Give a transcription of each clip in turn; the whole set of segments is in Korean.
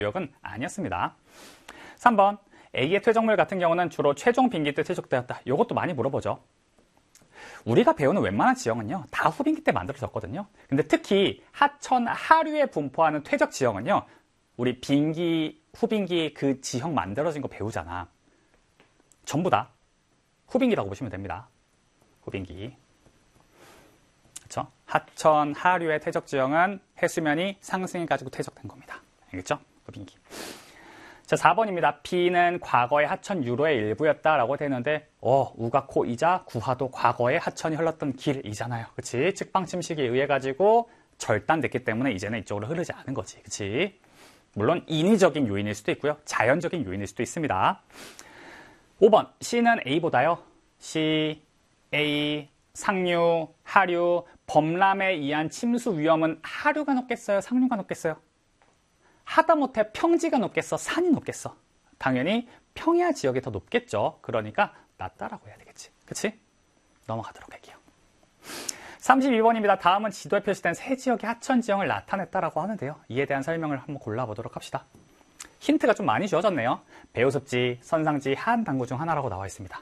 구역은 아니었습니다. 3번, A의 퇴적물 같은 경우는 주로 최종 빙기 때 퇴적되었다. 이것도 많이 물어보죠. 우리가 배우는 웬만한 지형은요, 다 후빙기 때 만들어졌거든요. 근데 특히 하천 하류에 분포하는 퇴적 지형은요, 우리 빙기, 후빙기 그 지형 만들어진 거 배우잖아. 전부 다 후빙기라고 보시면 됩니다. 후빙기. 그렇죠? 하천 하류의 퇴적 지형은 해수면이 상승해가지고 퇴적된 겁니다. 알겠죠? 후빙기. 자, 4번입니다. B는 과거의 하천 유로의 일부였다라고 되는데, 우가 코 이자 구하도 과거의 하천이 흘렀던 길이잖아요. 그치? 측방 침식에 의해 가지고 절단됐기 때문에 이제는 이쪽으로 흐르지 않은 거지. 그치? 물론 인위적인 요인일 수도 있고요. 자연적인 요인일 수도 있습니다. 5번. C는 A보다요. C, A, 상류, 하류, 범람에 의한 침수 위험은 하류가 높겠어요? 상류가 높겠어요? 하다못해 평지가 높겠어? 산이 높겠어? 당연히 평야 지역이 더 높겠죠. 그러니까 낮다라고 해야 되겠지. 그치? 넘어가도록 할게요. 32번입니다. 다음은 지도에 표시된 세 지역의 하천 지형을 나타냈다라고 하는데요. 이에 대한 설명을 한번 골라보도록 합시다. 힌트가 좀 많이 주어졌네요. 배우습지, 선상지, 하안당구 중 하나라고 나와 있습니다.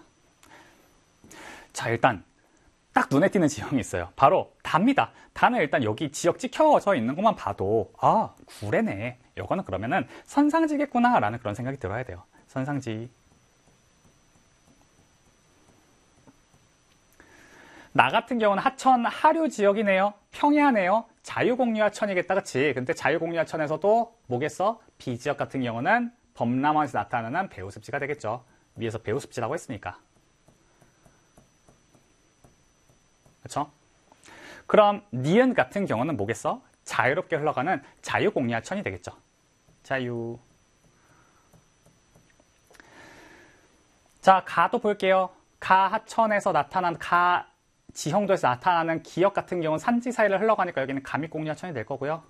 자, 일단 딱 눈에 띄는 지형이 있어요. 바로 다입니다. 다는 일단 여기 지역 찍혀져 있는 것만 봐도 구례네. 이거는 그러면은 선상지겠구나 라는 그런 생각이 들어야 돼요. 선상지. 나 같은 경우는 하천 하류 지역이네요. 평야네요. 자유공유하천이겠다. 그치? 근데 자유공유하천에서도 뭐겠어? B지역 같은 경우는 범람원에서 나타나는 배우습지가 되겠죠. 위에서 배우습지라고 했으니까. 그렇죠? 그럼 니은 같은 경우는 뭐겠어? 자유롭게 흘러가는 자유공유하천이 되겠죠. 자유. 자, 가도 볼게요. 가 하천에서 나타난 가 지형도에서 나타나는 기역 같은 경우는 산지 사이를 흘러가니까 여기는 감익공유하천이 될 거고요.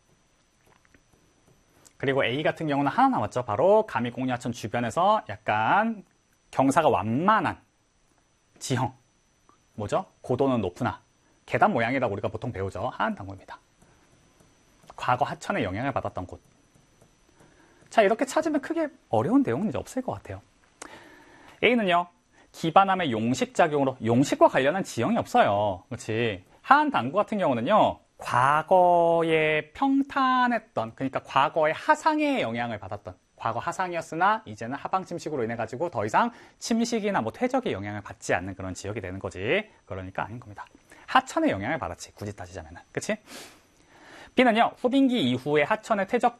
그리고 A 같은 경우는 하나 남았죠. 바로 감익공유하천 주변에서 약간 경사가 완만한 지형. 뭐죠? 고도는 높으나 계단 모양이라고 우리가 보통 배우죠. 하안당구입니다. 과거 하천의 영향을 받았던 곳. 자, 이렇게 찾으면 크게 어려운 내용은 이제 없을 것 같아요. A는요, 기반함의 용식작용으로 용식과 관련한 지형이 없어요. 그렇지? 하안당구 같은 경우는요, 과거에 평탄했던, 그러니까 과거의 하상의 영향을 받았던, 과거 하상이었으나 이제는 하방 침식으로 인해 가지고 더 이상 침식이나 뭐 퇴적의 영향을 받지 않는 그런 지역이 되는 거지. 그러니까 아닌 겁니다. 하천의 영향을 받았지. 굳이 따지자면은. 그치? B는요, 후빙기 이후에 하천의 퇴적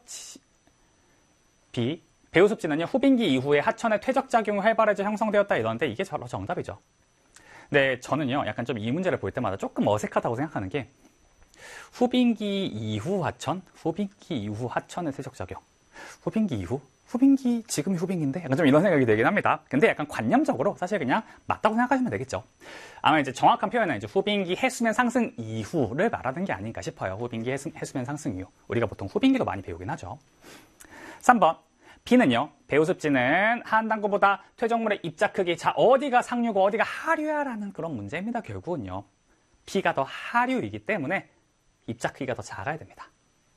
B, 배우습지는요, 후빙기 이후에 하천의 퇴적작용이 활발해져 형성되었다 이러는데 이게 바로 정답이죠. 근데 저는요, 약간 좀 이 문제를 볼 때마다 조금 어색하다고 생각하는 게 후빙기 이후 하천? 후빙기 이후 하천의 퇴적작용. 후빙기 이후? 후빙기, 지금이 후빙기인데? 약간 좀 이런 생각이 들긴 합니다. 근데 약간 관념적으로 사실 그냥 맞다고 생각하시면 되겠죠. 아마 이제 정확한 표현은 이제 후빙기 해수면 상승 이후를 말하는 게 아닌가 싶어요. 후빙기 해수면 상승 이후. 우리가 보통 후빙기로 많이 배우긴 하죠. 3번. B는요, 배우습지는 하안당구보다 퇴적물의 입자 크기, 자, 어디가 상류고 어디가 하류야 라는 그런 문제입니다. 결국은요. B가 더 하류이기 때문에 입자 크기가 더 작아야 됩니다.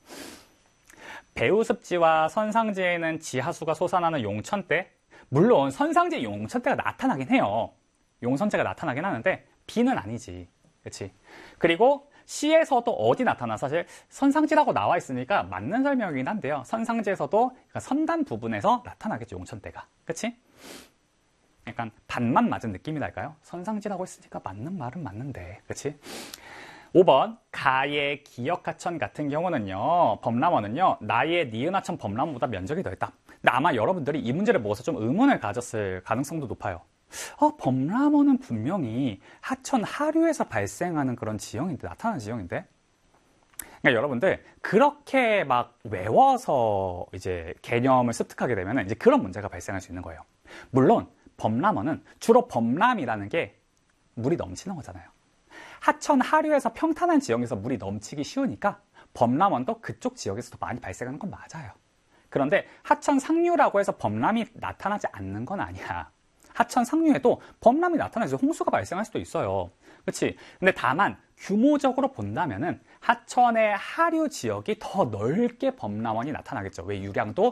배우습지와 선상지에는 지하수가 솟아나는 용천대, 물론 선상지에 용천대가 나타나긴 해요. 용선체가 나타나긴 하는데 B는 아니지. 그렇지? 그리고 C에서도 어디 나타나? 사실 선상지라고 나와 있으니까 맞는 설명이긴 한데요. 선상지에서도 그러니까 선단 부분에서 나타나겠죠. 용천대가. 그렇지? 약간 반만 맞은 느낌이랄까요? 선상지라고 했으니까 맞는 말은 맞는데. 그렇지? 5번 가의 기역하천 같은 경우는요, 범람원은요, 나의 니은하천 범람원보다 면적이 넓다. 근데 아마 여러분들이 이 문제를 보고서 좀 의문을 가졌을 가능성도 높아요. 범람원은 분명히 하천 하류에서 발생하는 그런 지형인데, 나타나는 지형인데. 그러니까 여러분들 그렇게 막 외워서 이제 개념을 습득하게 되면 이제 그런 문제가 발생할 수 있는 거예요. 물론 범람원은 주로 범람이라는 게 물이 넘치는 거잖아요. 하천 하류에서 평탄한 지형에서 물이 넘치기 쉬우니까 범람원도 그쪽 지역에서도 많이 발생하는 건 맞아요. 그런데 하천 상류라고 해서 범람이 나타나지 않는 건 아니야. 하천 상류에도 범람이 나타나서 홍수가 발생할 수도 있어요. 그렇지? 근데 다만 규모적으로 본다면은 하천의 하류 지역이 더 넓게 범람원이 나타나겠죠. 왜 유량도